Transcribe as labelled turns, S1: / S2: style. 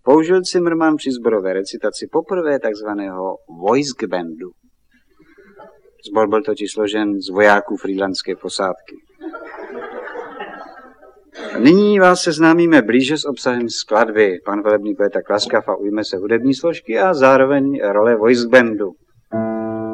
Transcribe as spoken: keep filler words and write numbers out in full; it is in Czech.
S1: použil Zimmermann při sborové recitaci poprvé takzvaného voice bandu. Sbor byl totiž složen z vojáků frýdlantské posádky. Nyní vás seznámíme blíže s obsahem skladby. Pan velebný poeta Klaskafa ujme se hudební složky a zároveň role voice bandu.